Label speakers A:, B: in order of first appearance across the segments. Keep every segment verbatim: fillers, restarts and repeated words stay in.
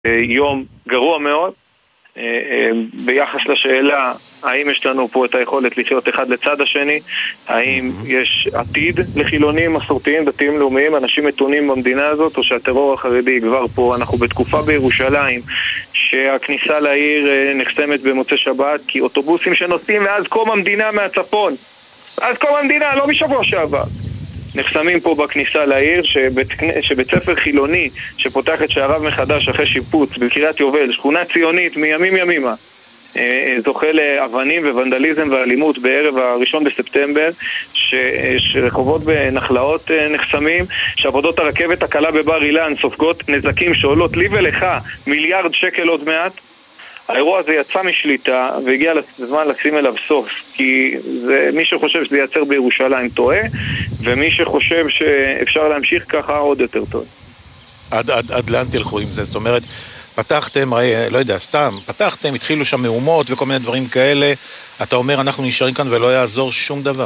A: יום גרוע מאוד ביחס לשאלה האם יש לנו פה את היכולת לחיות אחד לצד השני, האם יש עתיד לחילונים, מסורתיים, דתיים לאומיים, אנשים מתונים במדינה הזאת, או שהטרור החרדי יגבר פה. אנחנו בתקופה בירושלים שהכניסה לעיר נחסמת במוצאי שבת כי אוטובוסים שנוסעים מאז קום המדינה מהצפון, אז קום המדינה, לא משבוע שעבר, נחסמים פה בכניסה לעיר, שבית, שבית ספר חילוני שפותח את שעריו מחדש אחרי שיפוץ בקריית יובל, שכונה ציונית מימים ימימה, זוכה לאבנים וונדליזם ואלימות בערב הראשון בספטמבר, ש, שרחובות בנחלאות נחסמים, שעבודות הרכבת הקלה בבר אילן סופגות נזקים שעולות לי ולך מיליארד שקל עוד מעט. האירוע הזה יצא משליטה והגיע לזמן לשים אליו סוף, כי זה, מי שחושב שזה ייצר בירושלים טועה, ומי שחושב שאפשר להמשיך ככה עוד יותר טוב.
B: עד, עד, עד לאן תלכו עם זה? זאת אומרת, פתחתם, לא יודע, סתם, פתחתם, התחילו שם מהומות וכל מיני דברים כאלה, אתה אומר אנחנו נשארים כאן ולא יעזור שום דבר.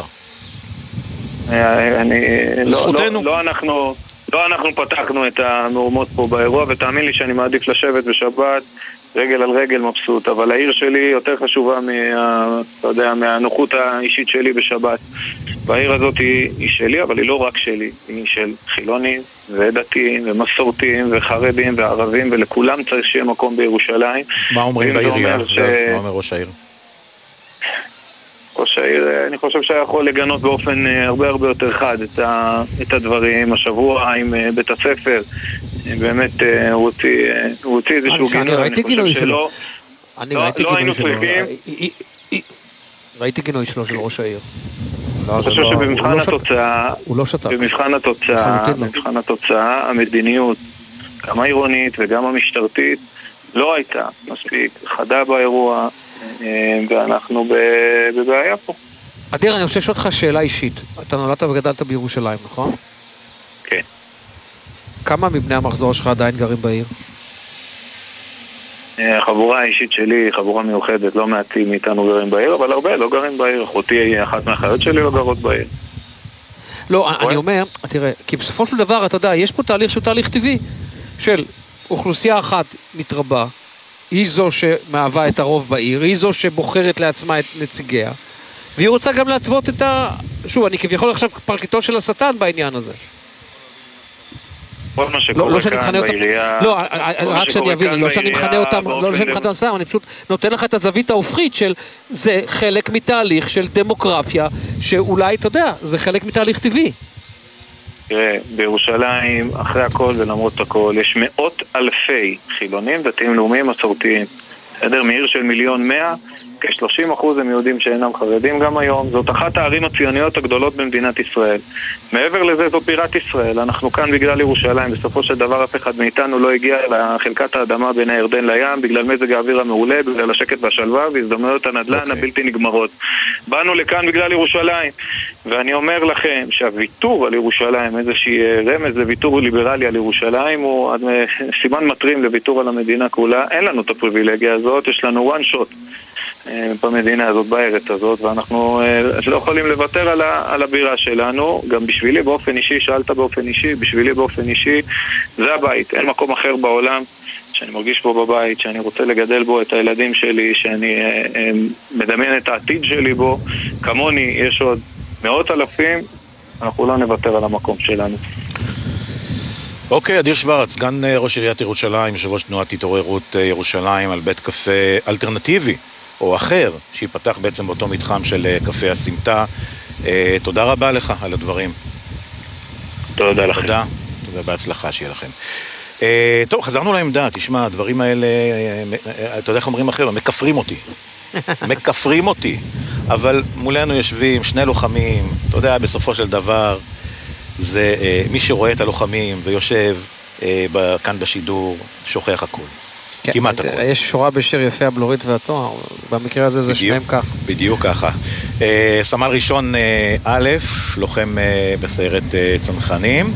A: אני,
B: זכותנו.
A: לא, לא, לא אנחנו, לא אנחנו פתחנו את המהומות פה באירוע, ותאמין לי שאני מעדיף לשבת בשבת רגל על רגל מבסוט, אבל העיר שלי יותר חשובה מה, אתה יודע, מהנוחות האישית שלי בשבת. והעיר הזאת היא, היא שלי, אבל היא לא רק שלי, היא של חילונים ודתיים ומסורתיים וחרדים וערבים, ולכולם צריך שיהיה מקום בירושלים.
B: מה אומרים בעירייה?
A: ש...
B: מה אומר ראש העיר?
A: ראש העיר, אני חושב שיכול לגנות באופן הרבה הרבה יותר חד את, ה, את הדברים. השבוע עם בית הספר, באמת הוא הוציא, הוא הוציא איזשהו גינוי.
C: אני ראיתי גינוי שלו.
A: אני ראיתי גינוי שלו.
C: ראיתי גינוי שלו של ראש העיר.
A: אני חושב שבמבחן התוצאה, במבחן התוצאה, במבחן התוצאה, המדיניות, גם העירונית וגם המשטרתית, לא הייתה מספיק חדה באירוע, ואנחנו בבעיה פה.
C: אדיר, אני רוצה לשאול אותך שאלה אישית. אתה נולדת וגדלת בירושלים, נכון?
A: כן.
C: כמה מבני המחזור שלך עדיין גרים בעיר?
A: החבורה האישית שלי, חבורה מיוחדת, לא מעטים מאיתנו גרים בעיר, אבל הרבה לא גרים בעיר. אחותי, אחת מהחיות שלי לא גרות בעיר.
C: לא, אני אומר, תראה, כי בסופו של דבר, אתה יודע, יש פה תהליך שהוא תהליך טבעי, של אוכלוסייה אחת מתרבה, היא זו שמהווה את הרוב בעיר, היא זו שבוחרת לעצמה את נציגיה, והיא רוצה גם להתוות את ה... שוב, אני כביכול עכשיו פרקיטו של השטן בעניין הזה.
A: כל מה שקורה כאן בעירייה...
C: לא, רק שאני אבין, לא שאני מכנה אותם, לא שאני מכנה אותם, אני פשוט נותן לך את הזווית ההופכית של זה חלק מתהליך של דמוגרפיה, שאולי, אתה יודע, זה חלק מתהליך טבעי.
A: תראה, בירושלים, אחרי הכל ולמרות הכל, יש מאות אלפי חילונים, דתיים לאומיים, מסורתיים. בסדר, מעיר של מיליון מאה, כ-שלושים אחוז הם יהודים שאינם חרדים גם היום. זאת אחת הערים הציוניות הגדולות במדינת ישראל. מעבר לזה זו בירת ישראל. אנחנו כאן בגלל ירושלים. בסופו של דבר אף אחד מאיתנו לא הגיע לחלקת האדמה בין הירדן לים, בגלל מזג האוויר המעולה, בגלל השקט והשלווה והזדמנויות הנדל"ן okay. הבלתי נגמרות. באנו לכאן בגלל ירושלים. ואני אומר לכם שהוויתור על ירושלים, איזושהי רמז לוויתור ליברלי על ירושלים, הוא סימן מטרים לוויתור על המדינה כולה. אין לנו את הפריבילגיה הזאת, יש לנו one shot במדינה הזאת, בארץ הזאת, ואנחנו לא יכולים לוותר על, ה, על הבירה שלנו. גם בשבילי באופן אישי, שאלת באופן אישי, בשבילי באופן אישי, זה הבית. אין מקום אחר בעולם שאני מרגיש בו בבית, שאני רוצה לגדל בו את הילדים שלי, שאני מדמיין את העתיד שלי בו. כמוני יש עוד מאות אלפים, אנחנו לא נוותר על המקום שלנו.
B: אוקיי, אדיר שוורץ, סגן ראש עיריית ירושלים, יושב ראש תנועת התעוררות ירושלים, על בית קפה אלטרנטיבי או אחר, שיפתח בעצם באותו מתחם של קפה הסמטה. תודה רבה לך על הדברים.
A: תודה לכם.
B: תודה, תודה, בהצלחה שיהיה לכם. טוב, חזרנו לעמדה, תשמע, הדברים האלה, אתה יודע איך אומרים אחר, מקפרים אותי. מקפרים אותי. אבל מולנו יושבים שני לוחמים, אתה יודע, בסופו של דבר, זה מי שרואה את הלוחמים ויושב כאן בשידור, שוכח הכל. כמעט הכל.
C: יש שורה בשיר יפה הבלורית והתואר, במקרה הזה זה שניהם כך.
B: בדיוק ככה. סמל ראשון א', לוחם בסיירת צנחנים,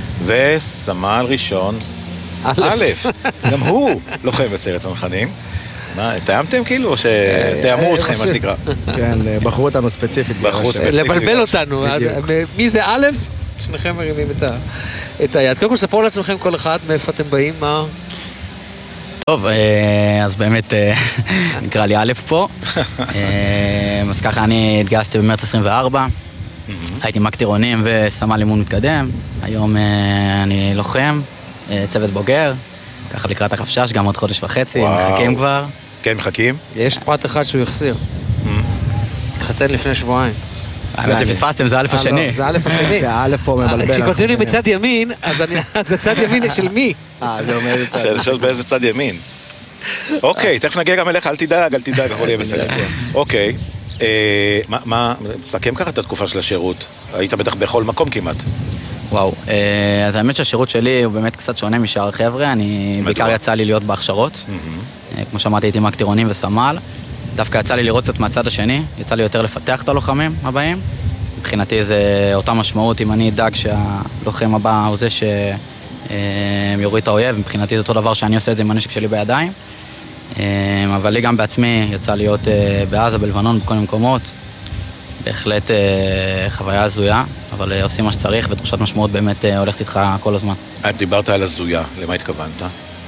B: וסמל ראשון א', גם הוא לוחם בסיירת צנחנים. מה, תאמתם כאילו, או שתאמו אתכם, מה שנקרא?
D: כן, בחרו אותנו ספציפית.
C: לבלבל אותנו. מי זה א'? שניכם מרימים את היד. קודם כל, ספרו לעצמכם כל אחד, מאיפה אתם באים, מה...
E: טוב, אז באמת נקרא לי א' פה. אז ככה אני התגייסתי במרץ עשרים וארבע, הייתי מ"ק טירונים וסמל אימון מתקדם. היום אני לוחם, צוות בוגר, ככה לקראת החפשש, גם עוד חודש וחצי, מחכים כבר.
B: כן, מחכים?
C: יש פרט אחד שהוא יחסיר. התחתן לפני שבועיים.
E: האמת שפספסתם, זה א' השני.
C: זה א' השני.
D: זה א' פה מבלבל.
C: כשכותבים לי מצד ימין, אז זה צד ימין של מי?
D: אה, זה אומר את זה.
B: שאלות באיזה צד ימין. אוקיי, תכף נגיע גם אליך, אל תדאג, אל תדאג, הכל יהיה בסדר. אוקיי, מה, סכם ככה את התקופה של השירות? היית בטח בכל מקום כמעט.
E: וואו, אז האמת שהשירות שלי הוא באמת קצת שונה משאר החבר'ה, אני בעיקר יצא לי להיות בהכשרות. כמו שאמרתי, הייתי מ"ק טירונים וסמל. דווקא יצא לי לראות קצת מהצד השני, יצא לי יותר לפתח את הלוחמים הבאים. מבחינתי זה אותה משמעות, אם אני אדאג שהלוחם הבא הוא זה שיוריד את האויב, מבחינתי זה אותו דבר שאני עושה את זה עם הנשק שלי בידיים. אבל לי גם בעצמי יצא להיות בעזה, בלבנון, בכל המקומות. בהחלט חוויה הזויה, אבל עושים מה שצריך, ותחושת משמעות באמת הולכת איתך כל הזמן.
B: את דיברת על הזויה, למה התכוונת?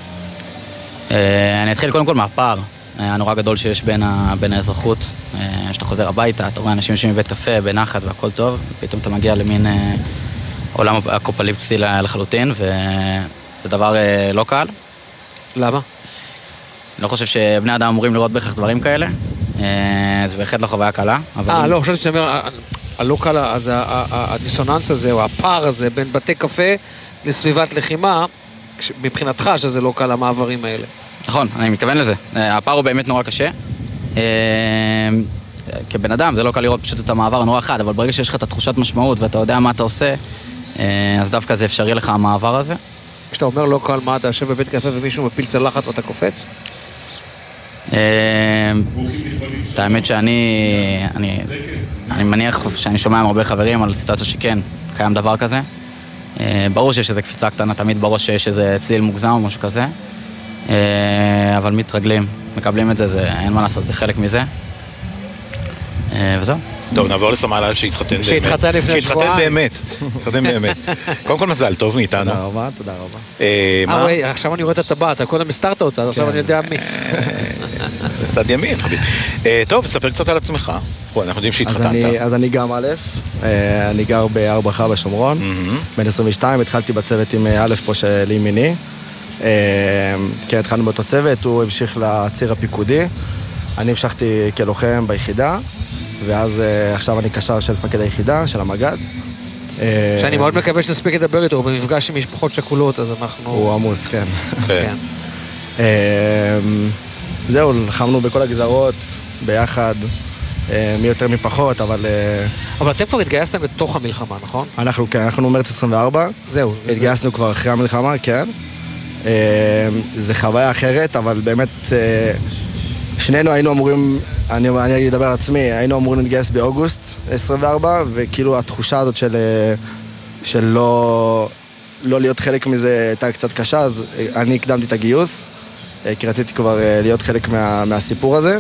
E: אני אתחיל קודם כל מהפער. הנורא גדול שיש בין, ה, בין האזרחות, שאתה חוזר הביתה, אתה רואה אנשים יושבים בבית קפה, בנחת והכל טוב, ופתאום אתה מגיע למין אה, עולם הקופליפסי לחלוטין, וזה דבר אה, לא קל.
C: למה?
E: אני לא חושב שבני אדם אמורים לראות בכך דברים כאלה, אה, זה בהחלט לא חוויה קלה.
C: אה, אם... לא, חושבת שאתה אומר, הלא קל, אז הדיסוננס הזה, או הפער הזה, בין בתי קפה לסביבת לחימה, מבחינתך שזה לא קל המעברים האלה.
E: נכון, אני מתכוון לזה. הפער הוא באמת נורא קשה. כבן אדם, זה לא קל לראות פשוט את המעבר הנורא אחד, אבל ברגע שיש לך את התחושת משמעות ואתה יודע מה אתה עושה, אז דווקא זה אפשרי לך המעבר הזה.
C: כשאתה אומר לא קל, מה אתה יושב בבית קפה ומישהו מפיל צלחת או אתה קופץ?
E: את האמת שאני אני מניח שאני שומע עם הרבה חברים על סיטואציה שכן, קיים דבר כזה. ברור שיש איזו קפיצה קטנה, תמיד בראש שיש איזה צליל מוגזם או משהו כזה. אבל מתרגלים, מקבלים את זה, זה אין מה לעשות, זה חלק מזה. וזהו.
B: טוב, נעבור לסמל א' שהתחתן באמת.
C: שהתחתן לפני שבועיים.
B: שהתחתן באמת, התחתן באמת. קודם כל מזל טוב מאיתנו.
D: תודה רבה, תודה רבה.
C: אה, וואי, עכשיו אני רואה את הטבעת, קודם הסתרת אותה, עכשיו אני יודע מי.
B: צד ימין, חביב. טוב, ספר קצת על עצמך. אנחנו יודעים שהתחתנת.
D: אז אני גם א', אני גר בהר ברכה בשומרון, בן עשרים ושתיים, התחלתי בצוות עם א' פה של ימיני. כן, התחלנו באותו צוות, הוא המשיך לציר הפיקודי, אני המשכתי כלוחם ביחידה, ואז עכשיו אני קשר של מפקד היחידה, של המג"ד.
C: שאני מאוד מקווה שנספיק לדבר איתו, הוא במפגש עם משפחות שכולות, אז אנחנו...
D: הוא עמוס, כן.
C: כן.
D: זהו, לחמנו בכל הגזרות, ביחד, מי יותר מפחות, אבל...
C: אבל אתם כבר התגייסתם בתוך המלחמה, נכון?
D: אנחנו, כן, אנחנו מרץ עשרים וארבע.
C: זהו.
D: התגייסנו כבר אחרי המלחמה, כן. זה חוויה אחרת, אבל באמת שנינו היינו אמורים, אני, אני אדבר על עצמי, היינו אמורים להתגייס באוגוסט עשרים וארבע, וכאילו התחושה הזאת של, של לא, לא להיות חלק מזה הייתה קצת קשה, אז אני הקדמתי את הגיוס, כי רציתי כבר להיות חלק מה, מהסיפור הזה.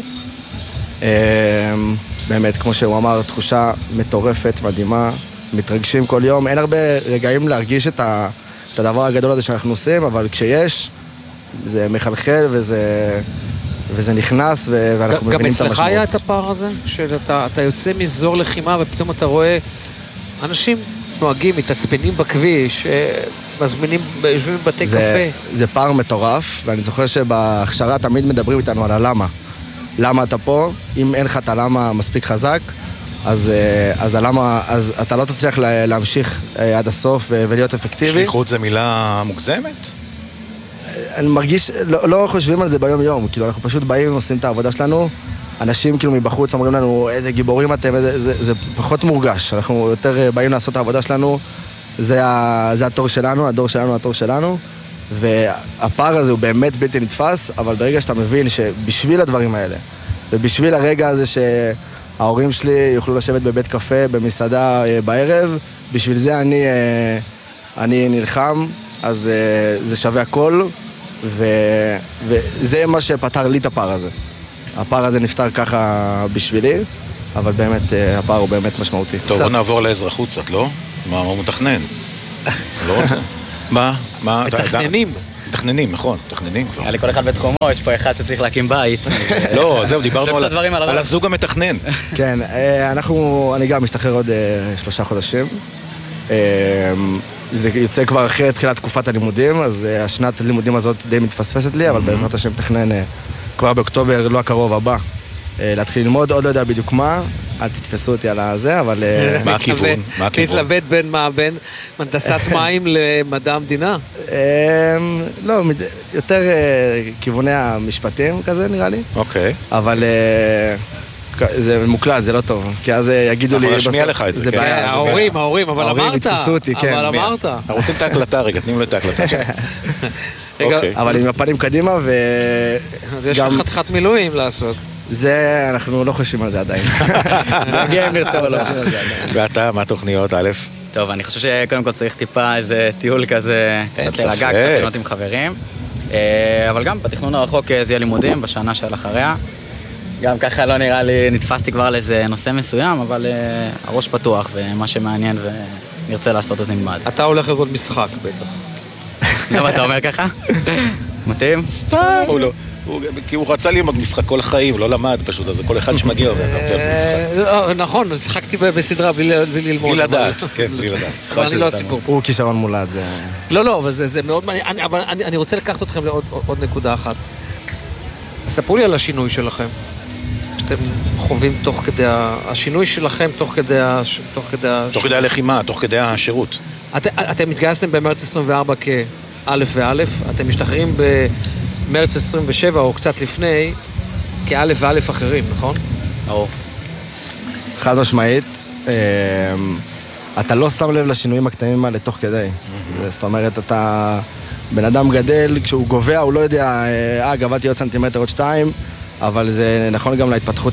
D: באמת, כמו שהוא אמר, תחושה מטורפת, מדהימה, מתרגשים כל יום, אין הרבה רגעים להרגיש את ה... את הדבר הגדול הזה שאנחנו עושים, אבל כשיש, זה מחלחל וזה, וזה נכנס, ואנחנו מבינים את המשמעות.
C: גם אצלך היה את הפער הזה? שאתה אתה יוצא מזור לחימה, ופתאום אתה רואה אנשים נוהגים, מתעצבנים בכביש, מזמינים, יושבים בבתי
D: זה,
C: קפה.
D: זה פער מטורף, ואני זוכר שבהכשרה תמיד מדברים איתנו על הלמה. למה אתה פה? אם אין לך את הלמה מספיק חזק, אז, אז, הלמה, אז אתה לא תצליח להמשיך עד הסוף ולהיות אפקטיבי.
B: שליחות זה מילה מוגזמת?
D: אני מרגיש, לא, לא חושבים על זה ביום יום, כאילו אנחנו פשוט באים ועושים את העבודה שלנו, אנשים כאילו מבחוץ אומרים לנו איזה גיבורים אתם, זה, זה, זה פחות מורגש, אנחנו יותר באים לעשות את העבודה שלנו, זה, ה, זה התור שלנו, הדור שלנו, התור שלנו, והפער הזה הוא באמת בלתי נתפס, אבל ברגע שאתה מבין שבשביל הדברים האלה, ובשביל הרגע הזה ש... ההורים שלי יוכלו לשבת בבית קפה, במסעדה בערב, בשביל זה אני, אני נלחם, אז זה שווה הכל, ו, וזה מה שפתר לי את הפער הזה. הפער הזה נפתר ככה בשבילי, אבל באמת הפער הוא באמת משמעותי.
B: טוב, בוא נעבור לאזרחות קצת, לא? מה הוא מתכנן? לא רוצה. מה? מה?
C: מתכננים.
B: מתכננים, נכון, מתכננים כבר.
E: היה לי כל אחד בתחומו, יש פה אחד שצריך להקים בית.
B: לא, זהו, דיברנו
E: על
B: על הזוג המתכנן.
D: כן, אנחנו, אני גם משתחרר עוד שלושה חודשים. זה יוצא כבר אחרי תחילת תקופת הלימודים, אז השנת הלימודים הזאת די מתפספסת לי, אבל בעזרת השם תכנן כבר באוקטובר, לא הקרוב הבא, להתחיל ללמוד, עוד לא יודע בדיוק מה, אל תתפסו אותי על הזה, אבל...
B: מה הכיוון? מה הכיוון?
C: להתלבט בין מה? בין הנדסת מים למדע המדינה?
D: לא, יותר כיווני המשפטים כזה נראה לי.
B: אוקיי.
D: אבל זה מוקלט, זה לא טוב, כי אז יגידו לי...
B: אנחנו נשמיע לך את זה, כן.
C: ההורים, ההורים, אבל אמרת.
D: ההורים יתפסו אותי, כן.
C: אבל אמרת.
B: אנחנו רוצים את ההקלטה רגע, תנימו את ההקלטה.
D: אבל עם הפנים קדימה ו...
C: יש לך חתיכת מילואים לעשות.
D: זה, אנחנו לא חושבים על זה עדיין.
E: זה מגיע אם נרצה או לא.
B: ואתה, מה התוכניות, א'?
E: טוב, אני חושב שקודם כל צריך טיפה איזה טיול כזה, קצת להגע, קצת ליהנות עם חברים. אבל גם בתכנון הרחוק זה יהיה לימודים בשנה של אחריה. גם ככה לא נראה לי, נתפסתי כבר לאיזה נושא מסוים, אבל הראש פתוח ומה שמעניין ונרצה לעשות אז נלמד.
C: אתה הולך לראות משחק בטח.
E: למה אתה אומר ככה? מתאים?
B: סתם, הוא לא. כי הוא רצה ללמוד משחק כל החיים, הוא לא למד פשוט, אז כל אחד שמגיע אומר, אתה רוצה ללמוד משחק.
C: נכון, שיחקתי בסדרה בלי ללמוד.
B: בלי לדעת, כן, בלי לדעת.
C: אבל אני לא הסיפור.
D: הוא כישרון מולד.
C: לא, לא, אבל זה מאוד מעניין, אבל אני רוצה לקחת אתכם לעוד נקודה אחת. ספרו לי על השינוי שלכם, שאתם חווים תוך כדי, השינוי שלכם תוך כדי, תוך כדי...
B: תוך כדי הלחימה, תוך כדי השירות.
C: אתם מתגייסתם במרץ עשרים וארבע כאלף ואלף, אתם משתחררים ב... מרץ עשרים ושבע או קצת לפני, כאלף ואלף אחרים, נכון?
E: או.
D: חד משמעית, אתה לא שם לב לשינויים הקטנים האלה תוך כדי. זאת אומרת, אתה בן אדם גדל, כשהוא גובע, הוא לא יודע, אה, גבעתי עוד סנטימטר, עוד שתיים, אבל זה נכון גם להתפתחות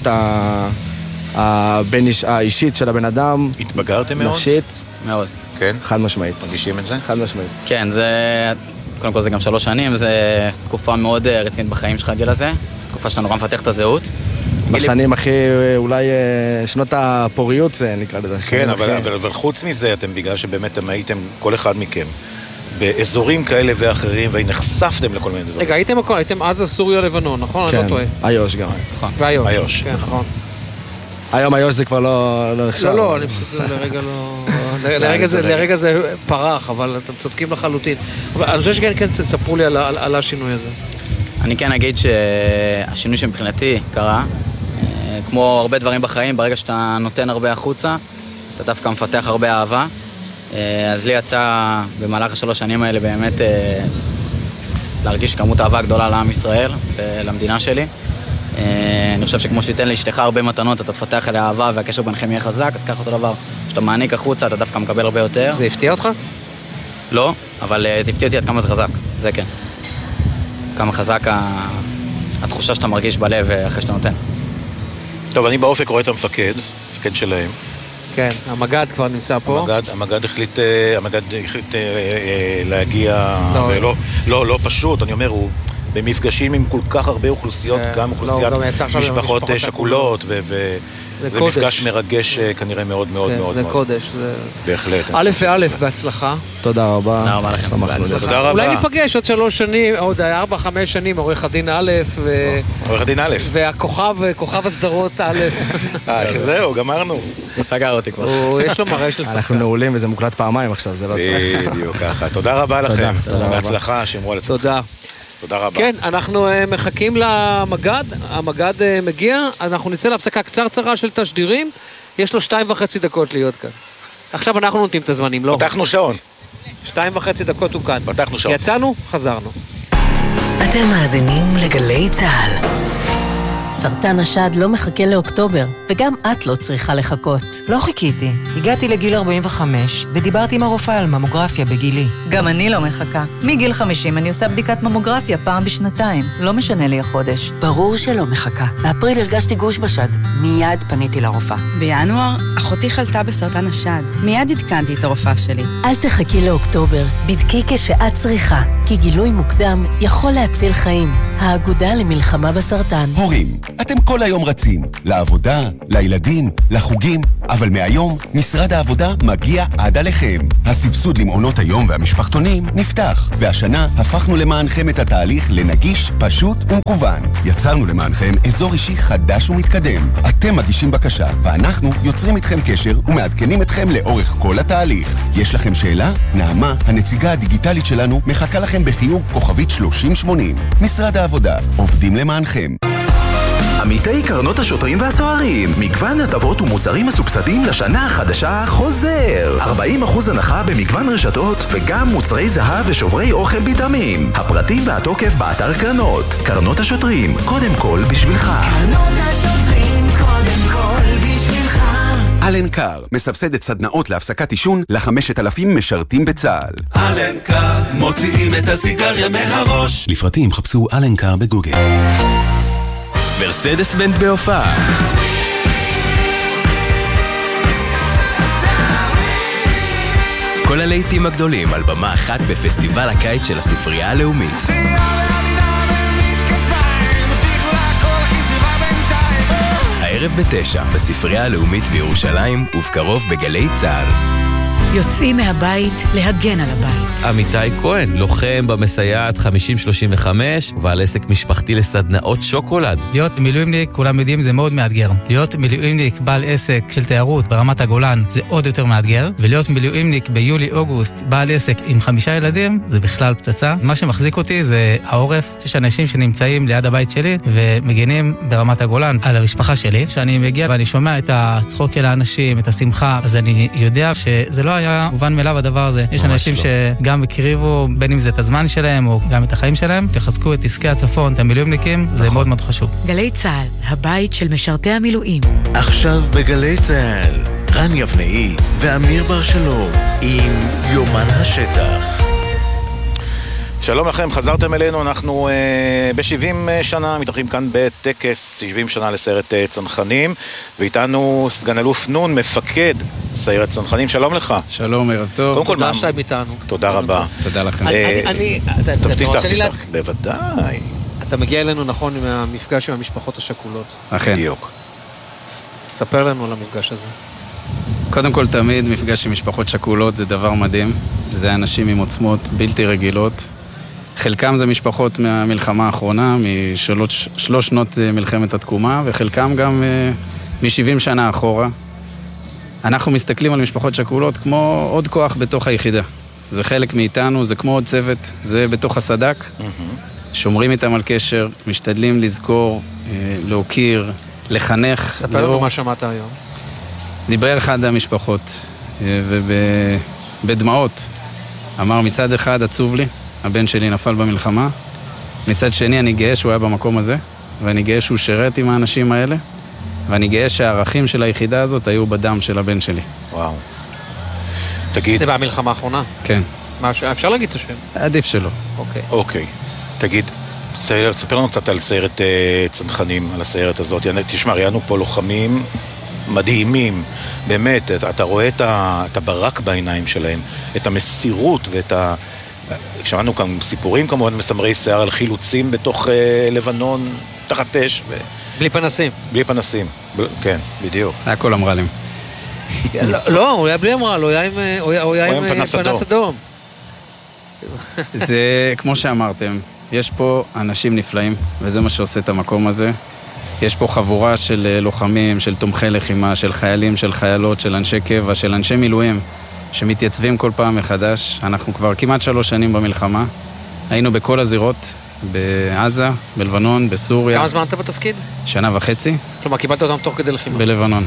D: האישית של הבן אדם.
B: התבגרתם מאוד?
D: נפשית.
E: מאוד.
B: כן?
D: חד משמעית.
B: מרגישים את זה?
D: חד משמעית.
E: כן, זה... קודם כל זה גם שלוש שנים, זה תקופה מאוד רצינית בחיים שלך הגיל הזה, תקופה שאתה נורא מפתח את הזהות.
D: בשנים הכי, אולי שנות הפוריות זה נקרא לזה.
B: כן, אבל, אבל, אבל חוץ מזה, אתם בגלל שבאמת הם הייתם, כל אחד מכם, באזורים כאלה ואחרים, ונחשפתם לכל מיני דברים.
C: רגע, הייתם הכל, הייתם עזה, סוריה, לבנון, נכון?
D: כן,
C: אני לא טועה.
D: איו"ש גם.
E: נכון.
C: ואיו"ש.
B: איו"ש.
C: כן, נכון.
D: היום איו"ש זה כבר לא נחשב.
C: לא, לא, אני פשוט לרגע לא... לרגע זה פרח, אבל אתם צודקים לחלוטין. אבל אני חושב שכן, כן, תספרו לי על השינוי הזה.
E: אני כן אגיד שהשינוי שמבחינתי קרה, כמו הרבה דברים בחיים, ברגע שאתה נותן הרבה החוצה, אתה דווקא מפתח הרבה אהבה. אז לי יצא במהלך השלוש שנים האלה באמת להרגיש כמות אהבה גדולה לעם ישראל ולמדינה שלי. אני חושב שכמו שתיתן לאשתך הרבה מתנות, אתה תפתח אליה אהבה והקשר ביניכם יהיה חזק, אז ככה אותו דבר. כשאתה מעניק החוצה, אתה דווקא מקבל הרבה יותר.
C: זה הפתיע אותך?
E: לא, אבל זה הפתיע אותי עד כמה זה חזק, זה כן. כמה חזק התחושה שאתה מרגיש בלב אחרי שאתה נותן.
B: טוב, אני באופק רואה את המפקד, המפקד שלהם.
C: כן, המג"ד כבר נמצא פה.
B: המג"ד, המג"ד החליט, המג"ד החליט להגיע, ולא, לא, לא פשוט, אני אומר, הוא במפגשים עם כל כך הרבה אוכלוסיות, גם אוכלוסיית משפחות שכולות, זה מפגש מרגש כנראה מאוד מאוד מאוד.
C: זה קודש.
B: בהחלט.
C: א' וא', בהצלחה.
D: תודה רבה.
E: תודה רבה לכם.
B: תודה רבה.
C: אולי ניפגש עוד שלוש שנים, עוד ארבע, חמש שנים, עורך הדין א',
B: עורך הדין א'.
C: והכוכב, כוכב הסדרות א'.
B: אה, זהו, גמרנו.
E: הוא סגר אותי כבר.
C: יש לו מראה של שחקן.
D: אנחנו נעולים וזה מוקלט פעמיים עכשיו, זה לא טוב.
B: בדיוק ככה. תודה רבה לכם. בהצלחה, שמרו על עצמכם.
C: תודה.
B: תודה רבה.
C: כן, אנחנו מחכים למג"ד, המג"ד מגיע, אנחנו נצא להפסקה קצרצרה של תשדירים, יש לו שתיים וחצי דקות להיות כאן. עכשיו אנחנו נותנים את הזמנים, לא?
B: פתחנו שעון.
C: שתיים וחצי דקות הוא כאן.
B: פתחנו שעון.
C: יצאנו, חזרנו.
F: אתם מאזינים לגלי צהל. סרטן השד לא מחכה לאוקטובר, וגם את לא צריכה לחכות.
G: לא חיכיתי. הגעתי לגיל ארבעים וחמש, ודיברתי עם הרופאה על ממוגרפיה בגילי.
H: גם אני לא מחכה. מגיל חמישים אני עושה בדיקת ממוגרפיה פעם בשנתיים. לא משנה לי החודש.
F: ברור שלא מחכה. באפריל הרגשתי גוש בשד. מיד פניתי לרופאה.
I: בינואר, אחותי חלתה בסרטן השד. מיד עדכנתי את הרופאה שלי.
F: אל תחכי לאוקטובר. בדקי כשאת צריכה. כי גילוי מוקדם יכול להציל חיים. האגודה למלחמה בסרטן.
J: הורים, אתם כל היום רצים, לעבודה, לילדים, לחוגים, אבל מהיום משרד העבודה מגיע עד עליכם. הסבסוד למעונות היום והמשפחתונים נפתח, והשנה הפכנו למענכם את התהליך לנגיש, פשוט ומקוון. יצרנו למענכם אזור אישי חדש ומתקדם. אתם מגישים בקשה, ואנחנו יוצרים איתכם קשר ומעדכנים אתכם לאורך כל התהליך. יש לכם שאלה? נעמה, הנציגה הדיגיטלית שלנו, מחכה לכם בחיוג כוכבית שלושים שמונים. משרד העבודה, עובדים למענכם.
K: עמיתי קרנות השוטרים והסוהרים, מגוון הטבות ומוצרים מסובסדים לשנה החדשה חוזר. ארבעים אחוז הנחה במגוון רשתות וגם מוצרי זהב ושוברי אוכל ביטמים. הפרטים והתוקף באתר קרנות. קרנות השוטרים, קודם כל בשבילך.
L: קרנות השוטרים, קודם כל בשבילך.
J: אלנקר, מסבסדת סדנאות להפסקת עישון ל-חמשת אלפים משרתים בצה"ל.
M: אלנקר, מוציאים את הסיגריה מהראש.
J: לפרטים חפשו אלנקר בגוגל.
N: מרסדס בנט בהופעה. כל הלהיטים הגדולים על במה אחת בפסטיבל הקיץ של הספרייה הלאומית. הערב בתשע בספרייה הלאומית בירושלים ובקרוב בגלי צה"ל.
O: יוצאים מהבית להגן על הבית.
P: עמיתי כהן, לוחם במסייעת חמישים שלושים וחמש, ובעל עסק משפחתי לסדנאות שוקולד.
Q: להיות מילואימניק, כולם יודעים, זה מאוד מאתגר. להיות מילואימניק בעל עסק של תיירות ברמת הגולן, זה עוד יותר מאתגר. ולהיות מילואימניק ביולי-אוגוסט, בעל עסק עם חמישה ילדים, זה בכלל פצצה. מה שמחזיק אותי זה העורף, שיש אנשים שנמצאים ליד הבית שלי, ומגנים ברמת הגולן על המשפחה שלי. כשאני מגיע ואני שומע את הצחוק של האנשים, את השמחה, אז אני יודע שזה לא היה מובן מאליו הדבר הזה. יש אנשים שגם הקריבו, בין אם זה את הזמן שלהם או גם את החיים שלהם, תחזקו את עסקי הצפון, את המילואימניקים, זה מאוד מאוד חשוב.
O: גלי צה"ל, הבית של משרתי המילואים.
M: עכשיו בגלי צה"ל, רן יבנאי ואמיר בר שלום עם יומן השטח.
B: שלום לכם, חזרתם אלינו, אנחנו אה, ב-שבעים שנה מתארחים כאן בטקס שבעים שנה לסיירת אה, צנחנים, ואיתנו סגן אלוף נון, מפקד סיירת צנחנים, שלום לך.
R: שלום, ערב טוב.
C: תודה שאתם איתנו.
B: תודה רבה.
R: תודה לכם.
C: אני,
B: טוב, תפתח, תפתח, בוודאי.
C: אתה מגיע אלינו נכון עם המפגש עם המשפחות השכולות.
R: אכן.
B: בדיוק.
C: ספר לנו על המפגש הזה.
R: קודם כל, תמיד מפגש עם משפחות שכולות זה דבר מדהים. זה אנשים עם עוצמות בלתי רגילות. חלקם זה משפחות מהמלחמה האחרונה, משלוש שלוש שנות מלחמת התקומה, וחלקם גם מ-שבעים שנה אחורה. אנחנו מסתכלים על משפחות שכולות כמו עוד כוח בתוך היחידה. זה חלק מאיתנו, זה כמו עוד צוות, זה בתוך הסדק. שומרים איתם על קשר, משתדלים לזכור, להוקיר, לחנך.
C: ספר לנו מה שמעת היום.
R: דיבר אחד המשפחות, ובדמעות. אמר מצד אחד עצוב לי, הבן שלי נפל במלחמה. מצד שני, אני גאה שהוא היה במקום הזה, ואני גאה שהוא שרת עם האנשים האלה, ואני גאה שהערכים של היחידה הזאת היו בדם של הבן שלי.
B: וואו. תגיד...
C: זה במלחמה האחרונה?
R: כן.
C: מה, אפשר להגיד את השם?
R: עדיף שלא.
C: אוקיי.
B: אוקיי. תגיד, ספר לנו קצת על סיירת צנחנים, על הסיירת הזאת. תשמע, ראינו פה לוחמים מדהימים. באמת, אתה רואה את הברק בעיניים שלהם, את המסירות ואת ה... שמענו כאן סיפורים כמובן מסמרי שיער על חילוצים בתוך אה, לבנון, תחת אש. ו...
C: בלי פנסים.
B: בלי פנסים, ב... כן, בדיוק.
R: היה כל אמרלים.
C: לא, לא, הוא היה בלי אמרל, הוא היה עם, הוא היה עם, עם פנס, פנס אדום.
R: זה כמו שאמרתם, יש פה אנשים נפלאים, וזה מה שעושה את המקום הזה. יש פה חבורה של לוחמים, של תומכי לחימה, של חיילים, של חיילות, של אנשי קבע, של אנשי מילואים. שמתייצבים כל פעם מחדש. אנחנו כבר כמעט שלוש שנים במלחמה. היינו בכל הזירות, בעזה, בלבנון, בסוריה.
C: כמה זמן אתה בתפקיד?
R: שנה וחצי.
C: כלומר, קיבלת אותם תוך כדי לחימה.
R: בלבנון.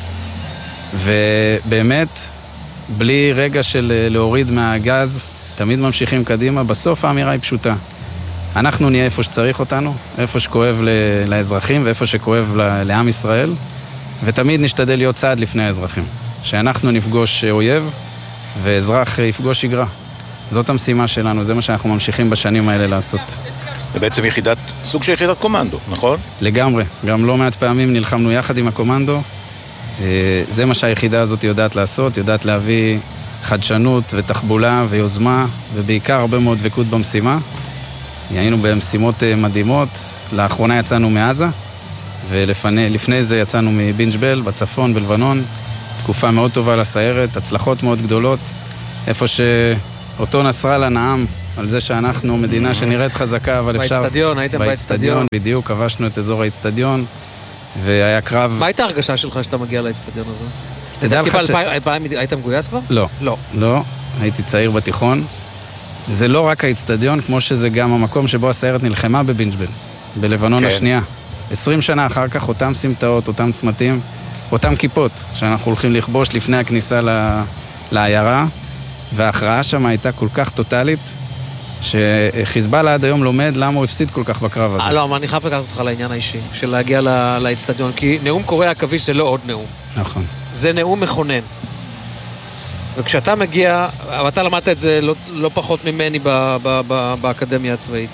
R: ובאמת, בלי רגע של להוריד מהגז, תמיד ממשיכים קדימה. בסוף האמירה היא פשוטה. אנחנו נהיה איפה שצריך אותנו, איפה שכואב לאזרחים ואיפה שכואב לעם ישראל, ותמיד נשתדל להיות צעד לפני האזרחים. שאנחנו נפגוש אויב, ואזרח יפגוש שגרה. זאת המשימה שלנו, זה מה שאנחנו ממשיכים בשנים האלה לעשות.
B: זה בעצם יחידת, סוג של יחידת קומנדו, נכון?
R: לגמרי, גם לא מעט פעמים נלחמנו יחד עם הקומנדו. זה מה שהיחידה הזאת יודעת לעשות, יודעת להביא חדשנות ותחבולה ויוזמה, ובעיקר הרבה מאוד דבקות במשימה. היינו במשימות מדהימות, לאחרונה יצאנו מעזה, ולפני זה יצאנו מבינג'בל, בצפון, בלבנון, תקופה מאוד טובה לסיירת, הצלחות מאוד גדולות, איפה שאותו נסראללה נעם על זה שאנחנו מדינה שנראית חזקה, אבל אפשר...
C: באצטדיון, הייתם באצטדיון.
R: בדיוק, כבשנו את אזור האצטדיון, והיה קרב...
C: מה הייתה הרגשה שלך שאתה מגיע לאצטדיון הזה?
R: תדע לך ש...
C: היית מגויס כבר?
R: לא.
C: לא.
R: לא, הייתי צעיר בתיכון. זה לא רק האצטדיון, כמו שזה גם המקום שבו הסיירת נלחמה בבינג'בל, בלבנון השנייה. עשרים שנה אחר כך, אותם סמטאות, אותם צמתים, אותם כיפות, שאנחנו הולכים לכבוש לפני הכניסה לעיירה, וההכרעה שם הייתה כל כך טוטלית, שחיזבאללה עד היום לומד למה הוא הפסיד כל כך בקרב הזה.
C: לא, אבל אני חייב לקחת אותך לעניין האישי, של להגיע לאצטדיון, כי נאום קוריאה עכביש זה לא עוד נאום.
R: נכון.
C: זה נאום מכונן. וכשאתה מגיע, ואתה למדת את זה לא, לא פחות ממני ב, ב, ב, באקדמיה הצבאית.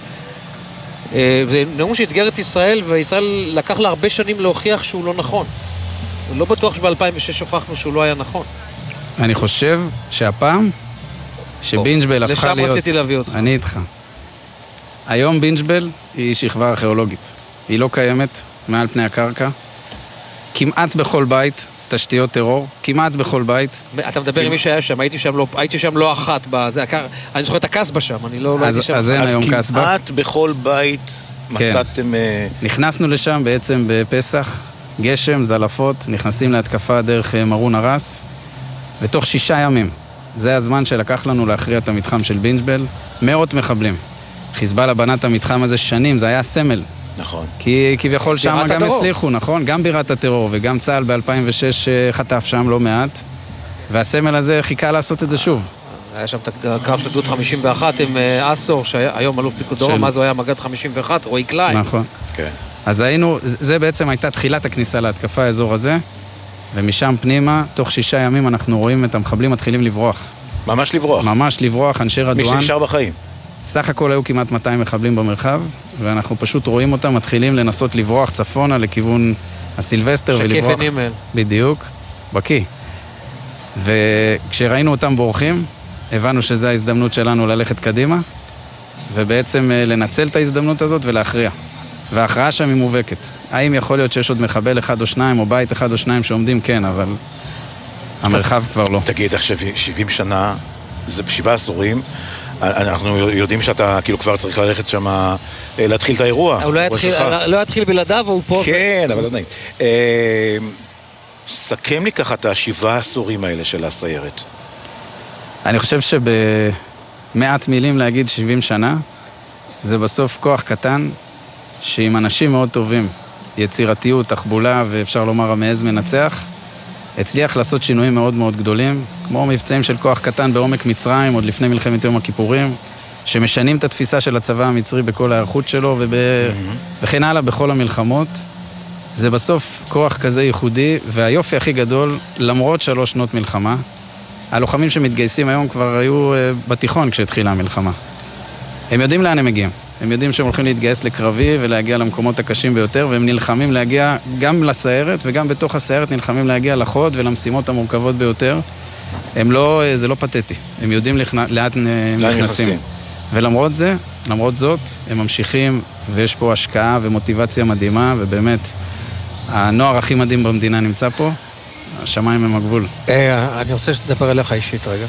C: זה נאום שהתגר את ישראל, וישראל לקח לה הרבה שנים להוכיח שהוא לא נכון. לא בטוח שב-אלפיים ושש הוכחנו שהוא לא היה נכון.
R: אני חושב שהפעם שבינג'בל הפכה להיות...
C: לשם רציתי להביא אותך.
R: אני איתך. היום בינג'בל היא שכבה ארכיאולוגית. היא לא קיימת מעל פני הקרקע. כמעט בכל בית תשתיות טרור, כמעט בכל בית.
C: אתה מדבר עם מי שהיה שם, הייתי שם לא, הייתי שם לא אחת, בזה, אני זוכר את הקסבה שם, אני לא, לא הייתי שם.
R: אז אין היום קסבה.
B: כמעט בכל בית מצאתם...
R: נכנסנו לשם בעצם בפסח, גשם, זלפות, נכנסים להתקפה דרך מרון הרס, ותוך שישה ימים. זה הזמן שלקח לנו להכריע את המתחם של בינג'בל, מאות מחבלים. חיזבאללה בנה את המתחם הזה שנים, זה היה סמל.
B: נכון.
R: כי כביכול שם גם הצליחו, נכון? גם בירת הטרור, וגם צה"ל ב-אלפיים ושש חטף שם לא מעט, והסמל הזה חיכה לעשות את זה שוב.
C: היה שם את הקרב של גדוד חמישים ואחת עם אסור, שהיום אלוף פיקוד דרום, אז הוא היה מג"ד חמישים ואחת, רועי קליין.
R: נכון. אז היינו, זה בעצם הייתה תחילת הכניסה להתקפה האזור הזה, ומשם פנימה, תוך שישה ימים אנחנו רואים את המחבלים מתחילים לברוח.
B: ממש לברוח.
R: ממש לברוח, אנשי רדואן.
B: מי שנשאר בחיים.
R: סך הכל היו כמעט מאתיים מחבלים במרחב, ואנחנו פשוט רואים אותם, מתחילים לנסות לברוח צפונה לכיוון הסילבסטר ולברוח.
C: שכיף ונימל.
R: בדיוק, בקי. וכשראינו אותם בורחים, הבנו שזו ההזדמנות שלנו ללכת קדימה, ובעצם לנצל את ההזדמנות הזאת ולהכריע. וההכרעה שם היא מובהקת. האם יכול להיות שיש עוד מחבל אחד או שניים, או בית אחד או שניים שעומדים? כן, אבל המרחב כבר לא.
B: תגיד, עכשיו שבעים שנה, זה בשבעה עשורים, אנחנו יודעים שאתה כאילו כבר צריך ללכת שם, להתחיל את האירוע.
C: הוא לא יתחיל בלעדיו, הוא פה...
B: כן, אבל לא נעים. סכם לי ככה את השבעה עשורים האלה של הסיירת.
R: אני חושב שבמעט מילים להגיד שבעים שנה, זה בסוף כוח קטן, שעם אנשים מאוד טובים, יצירתיות, תחבולה, ואפשר לומר המעז מנצח, הצליח לעשות שינויים מאוד מאוד גדולים, כמו מבצעים של כוח קטן בעומק מצרים, עוד לפני מלחמת יום הכיפורים, שמשנים את התפיסה של הצבא המצרי בכל ההיערכות שלו, וב... mm-hmm. וכן הלאה בכל המלחמות. זה בסוף כוח כזה ייחודי, והיופי הכי גדול, למרות שלוש שנות מלחמה, הלוחמים שמתגייסים היום כבר היו בתיכון כשהתחילה המלחמה. הם יודעים לאן הם מגיעים. הם יודעים שהם הולכים להתגייס לקרבי ולהגיע למקומות הקשים ביותר, והם נלחמים להגיע גם לסיירת, וגם בתוך הסיירת נלחמים להגיע לחוד ולמשימות המורכבות ביותר. הם לא, זה לא פתטי. הם יודעים לאט נכנסים. ולמרות זה, למרות זאת, הם ממשיכים, ויש פה השקעה ומוטיבציה מדהימה, ובאמת, הנוער הכי מדהים במדינה נמצא פה, השמיים הם הגבול.
C: אני רוצה לדבר אליך אישית רגע.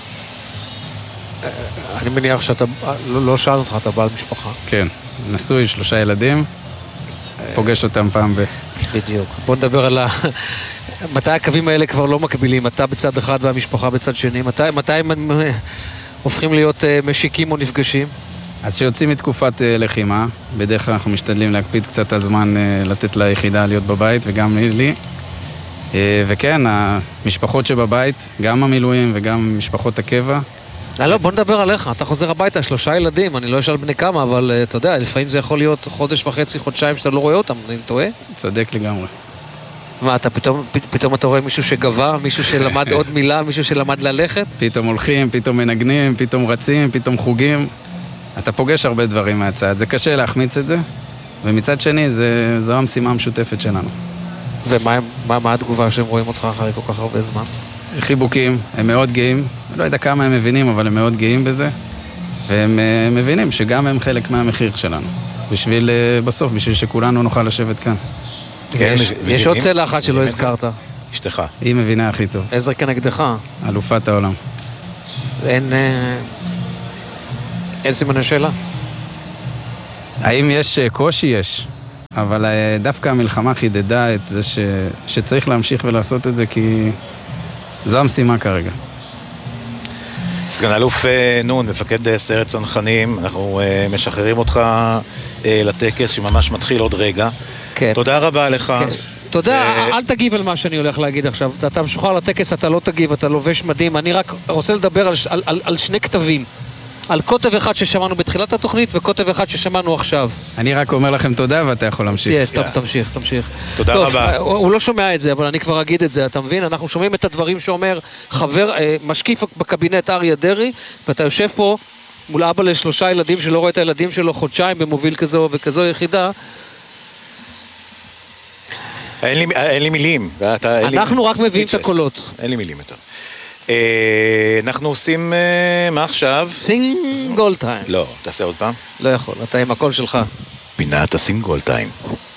C: אני מניח שאתה, לא, לא שאל אותך, אתה בעל משפחה.
R: כן, נשוי, שלושה ילדים, פוגש אותם פעם ב...
C: בדיוק. בוא נדבר על ה... מתי הקווים האלה כבר לא מקבילים? אתה בצד אחד והמשפחה בצד שני? מתי, מתי הם הופכים להיות משיקים או נפגשים?
R: אז שיוצאים מתקופת לחימה, בדרך כלל אנחנו משתדלים להקפיד קצת על זמן לתת ליחידה להיות בבית וגם לי. וכן, המשפחות שבבית, גם המילואים וגם משפחות הקבע,
C: לא, לא, בוא נדבר עליך, אתה חוזר הביתה, שלושה ילדים, אני לא אשאל בני כמה, אבל אתה יודע, לפעמים זה יכול להיות חודש וחצי, חודשיים שאתה לא רואה אותם, אני טועה?
R: צודק לגמרי.
C: מה, אתה פתאום, פתאום אתה רואה מישהו שגבה, מישהו שלמד עוד מילה, מישהו שלמד ללכת?
R: פתאום הולכים, פתאום מנגנים, פתאום רצים, פתאום חוגים. אתה פוגש הרבה דברים מהצד, זה קשה להחמיץ את זה, ומצד שני, זה, זו המשימה המשותפת שלנו.
C: ומה מה, מה התגובה שהם רואים אותך אחרי כל כך הרבה זמן?
R: חיבוקים, הם מאוד גאים, לא יודע כמה הם מבינים, אבל הם מאוד גאים בזה, והם מבינים שגם הם חלק מהמחיר שלנו, בשביל, בסוף, בשביל שכולנו נוכל לשבת כאן.
C: יש עוד צלע אחת שלא הזכרת.
B: אשתך.
R: היא מבינה הכי טוב.
C: עזרא כנגדך.
R: אלופת העולם.
C: אין... אין סימני שאלה.
R: האם יש קושי? יש. אבל דווקא המלחמה חידדה את זה ש... שצריך להמשיך ולעשות את זה, כי זו המשימה כרגע.
B: סגן אלוף נון, מפקד סיירת צנחנים, אנחנו משחררים אותך לטקס שממש מתחיל עוד רגע.
C: כן.
B: תודה רבה לך. כן.
C: תודה, ו... אל תגיב על מה שאני הולך להגיד עכשיו. אתה משוחרר לטקס, אתה לא תגיב, אתה לובש מדים. אני רק רוצה לדבר על, על, על, על שני כתבים. על כותב אחד ששמענו בתחילת התוכנית וכותב אחד ששמענו עכשיו.
R: אני רק אומר לכם תודה ואתה יכול להמשיך.
C: טוב, תמשיך, תמשיך.
B: תודה רבה.
C: הוא לא שומע את זה, אבל אני כבר אגיד את זה, אתה מבין? אנחנו שומעים את הדברים שאומר חבר, משקיף בקבינט אריה דרעי, ואתה יושב פה מול אבא לשלושה ילדים שלא רואה את הילדים שלו חודשיים במוביל כזו וכזו יחידה.
B: אין לי, אין לי מילים.
C: אנחנו רק מביאים את הקולות.
B: אין לי מילים יותר. אנחנו עושים, מה עכשיו?
C: סינגול טיים.
B: לא, תעשה עוד פעם.
C: לא יכול, אתה עם הקול שלך.
B: פינת הסינגול טיים.